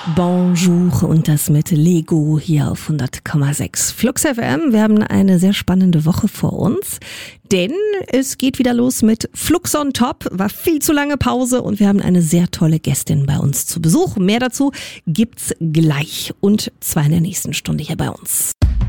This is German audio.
Bonjour und das mit Lego hier auf 100,6 Flux FM. Wir haben eine sehr spannende Woche vor uns, denn es geht wieder los mit Flux on Top. War viel zu lange Pause und wir haben eine sehr tolle Gästin bei uns zu Besuch. Mehr dazu gibt's gleich und zwar in der nächsten Stunde hier bei uns.